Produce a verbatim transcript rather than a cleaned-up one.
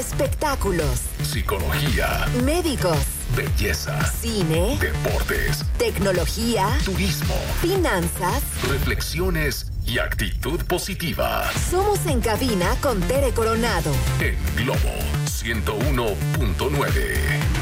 espectáculos, psicología, médicos, belleza, cine, deportes, tecnología, turismo, finanzas, reflexiones y actitud positiva. Somos En Cabina con Tere Coronado. En Globo ciento uno punto nueve.